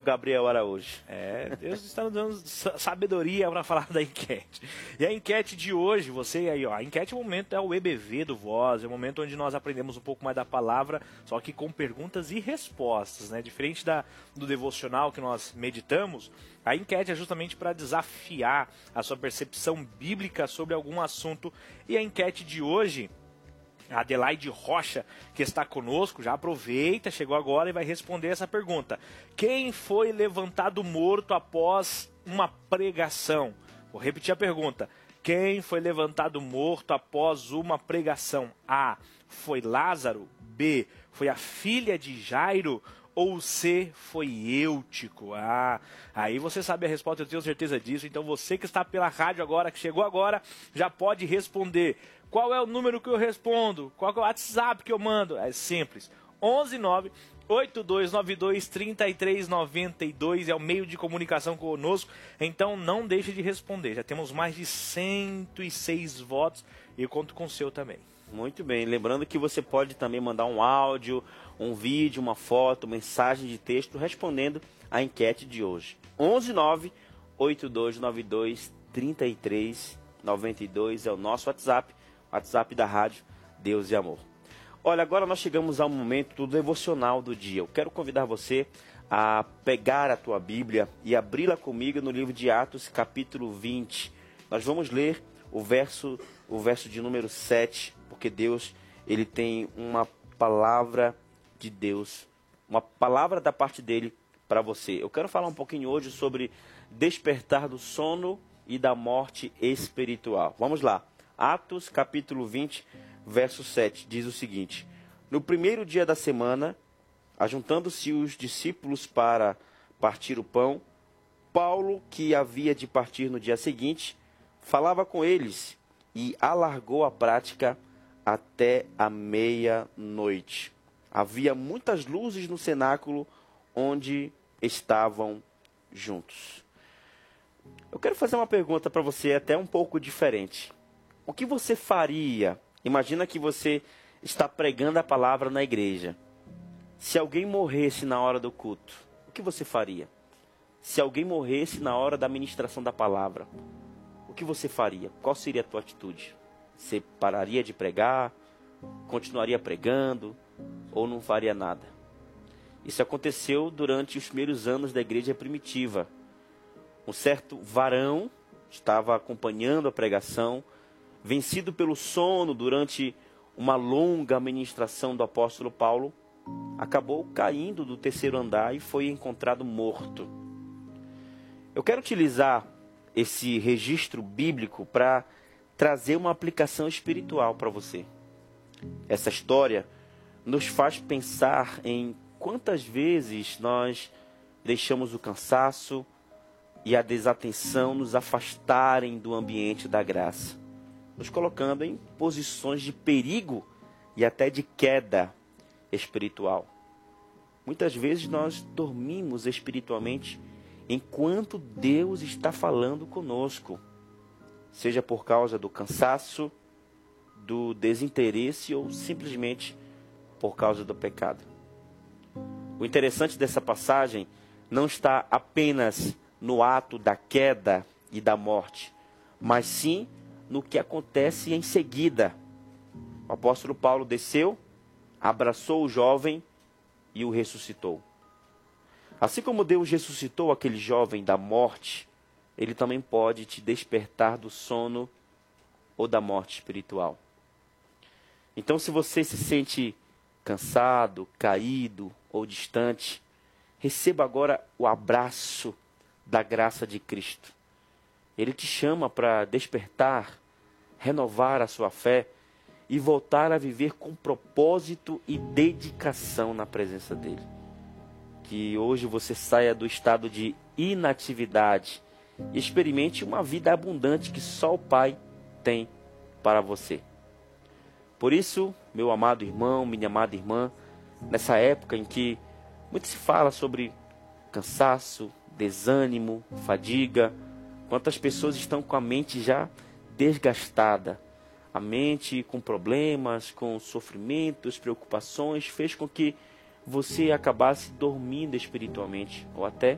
Gabriel Araújo. Deus está nos dando sabedoria para falar da enquete. E a enquete de hoje, você aí, ó, a enquete é o EBV do Voz, é o momento onde nós aprendemos um pouco mais da palavra, só que com perguntas e respostas, né? Diferente do devocional que nós meditamos, a enquete é justamente para desafiar a sua percepção bíblica sobre algum assunto. E a enquete de hoje, a Adelaide Rocha, que está conosco, já aproveita, chegou agora e vai responder essa pergunta. Quem foi levantado morto após uma pregação? Vou repetir a pergunta. Quem foi levantado morto após uma pregação? A. Foi Lázaro? B. Foi a filha de Jairo? Ou C, foi Eutico? Aí você sabe a resposta, eu tenho certeza disso. Então você que está pela rádio agora, que chegou agora, já pode responder. Qual é o número que eu respondo? Qual é o WhatsApp que eu mando? É simples. 119-8292-3392 é o meio de comunicação conosco. Então não deixe de responder. Já temos mais de 106 votos e eu conto com o seu também. Muito bem, lembrando que você pode também mandar um áudio, um vídeo, uma foto, mensagem de texto respondendo a enquete de hoje. 119-8292-3392 é o nosso WhatsApp da Rádio Deus e Amor. Olha, agora nós chegamos ao momento do devocional do dia. Eu quero convidar você a pegar a tua Bíblia e abri-la comigo no livro de Atos, capítulo 20. Nós vamos ler o verso de número 7, porque Deus, ele tem uma palavra de Deus, uma palavra da parte dele para você. Eu quero falar um pouquinho hoje sobre despertar do sono e da morte espiritual. Vamos lá. Atos, capítulo 20, verso 7, diz o seguinte: No primeiro dia da semana, ajuntando-se os discípulos para partir o pão, Paulo, que havia de partir no dia seguinte, falava com eles e alargou a prática até a meia-noite. Havia muitas luzes no cenáculo onde estavam juntos. Eu quero fazer uma pergunta para você até um pouco diferente. O que você faria? Imagina que você está pregando a palavra na igreja. Se alguém morresse na hora do culto, o que você faria? Se alguém morresse na hora da ministração da palavra, o que você faria? Qual seria a tua atitude? Você pararia de pregar? Continuaria pregando? Ou não faria nada? Isso aconteceu durante os primeiros anos da igreja primitiva. Um certo varão estava acompanhando a pregação, vencido pelo sono durante uma longa ministração do apóstolo Paulo, acabou caindo do terceiro andar e foi encontrado morto. Eu quero utilizar esse registro bíblico para trazer uma aplicação espiritual para você. Essa história nos faz pensar em quantas vezes nós deixamos o cansaço e a desatenção nos afastarem do ambiente da graça, nos colocando em posições de perigo e até de queda espiritual. Muitas vezes nós dormimos espiritualmente enquanto Deus está falando conosco, seja por causa do cansaço, do desinteresse ou simplesmente por causa do pecado. O interessante dessa passagem não está apenas no ato da queda e da morte, mas sim no que acontece em seguida. O apóstolo Paulo desceu, abraçou o jovem e o ressuscitou. Assim como Deus ressuscitou aquele jovem da morte, Ele também pode te despertar do sono ou da morte espiritual. Então, se você se sente cansado, caído ou distante, receba agora o abraço da graça de Cristo. Ele te chama para despertar, renovar a sua fé e voltar a viver com propósito e dedicação na presença dele. Que hoje você saia do estado de inatividade e experimente uma vida abundante que só o Pai tem para você. Por isso, meu amado irmão, minha amada irmã, nessa época em que muito se fala sobre cansaço, desânimo, fadiga, quantas pessoas estão com a mente já desgastada, a mente com problemas, com sofrimentos, preocupações, fez com que você acabasse dormindo espiritualmente ou até